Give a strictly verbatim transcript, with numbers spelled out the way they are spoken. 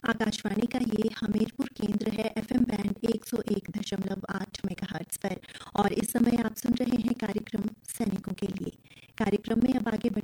आकाशवाणी का ये हमीरपुर केंद्र है एफएम बैंड एक सौ एक दशमलव आठ मेगाहर्ट्ज पर और इस समय आप सुन रहे हैं कार्यक्रम सैनिकों के लिए। कार्यक्रम में अब आगे बढ़